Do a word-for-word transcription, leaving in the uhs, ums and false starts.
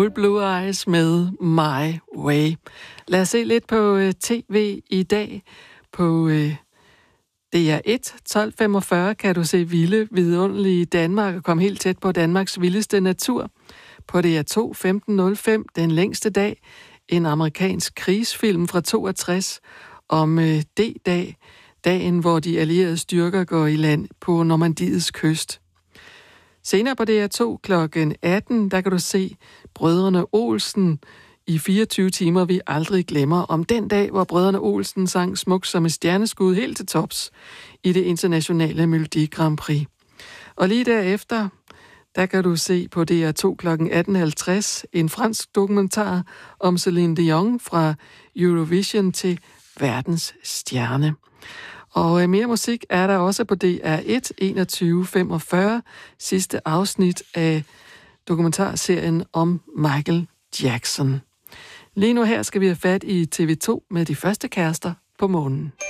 Old Blue Eyes med My Way. Lad os se lidt på uh, tv i dag. På uh, D R et tolv femogfyrre kan du se vilde, vidunderlige Danmark og komme helt tæt på Danmarks vildeste natur. På D R to femten nul fem Den længste dag, en amerikansk krigsfilm fra toogtres om uh, D-dag, dagen hvor de allierede styrker går i land på Normandiets kyst. Senere på D R to klokken atten, der kan du se Brødrene Olsen i fireogtyve timer, vi aldrig glemmer, om den dag, hvor Brødrene Olsen sang Smukt som et stjerneskud helt til tops i det internationale Melodi Grand Prix. Og lige derefter, der kan du se på D R to klokken atten halvtreds en fransk dokumentar om Céline Dion fra Eurovision til verdens stjerne. Og mere musik er der også på D R et enogtyve femogfyrre, sidste afsnit af dokumentarserien om Michael Jackson. Lige nu her skal vi have fat i T V to med De første kærester på månen.